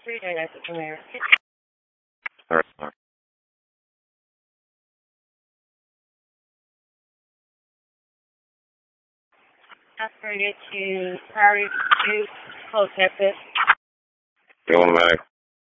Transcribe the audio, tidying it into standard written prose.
All right. After you to Prairie View, close exit. Going back.